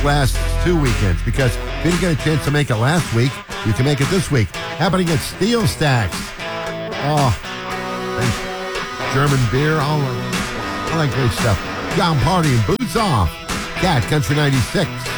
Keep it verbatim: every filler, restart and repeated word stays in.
last two weekends, because if you didn't get a chance to make it last week, you can make it this week. Happening at Steel Stacks. Oh, and German beer, all, all that great stuff. Down partying, boots off. Cat Country ninety-six.